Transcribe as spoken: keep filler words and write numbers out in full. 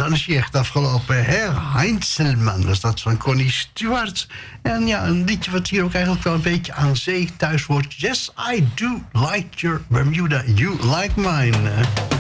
dan is hij echt afgelopen. Herr Heinzelman, dat is dat van Connie Stewart. En ja, een liedje wat hier ook eigenlijk wel een beetje aan zee thuis wordt. Yes, I do like your Bermuda, you like mine.